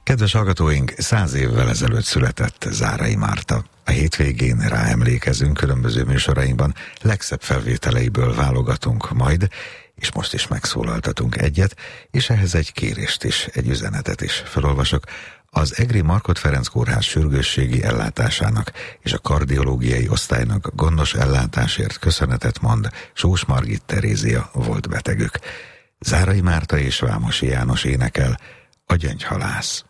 Kedves hallgatóink, 100 évvel ezelőtt született Zárai Márta. A hétvégén ráemlékezünk, különböző műsorainkban legszebb felvételeiből válogatunk majd, és most is megszólaltatunk egyet, és ehhez egy kérést is, egy üzenetet is felolvasok. Az Egri Markhot Ferenc Kórház sürgősségi ellátásának és a kardiológiai osztálynak gondos ellátásért köszönetet mond Sós Margit Terézia volt betegük. Zárai Márta és Vámosi János énekel, A gyöngyhalász.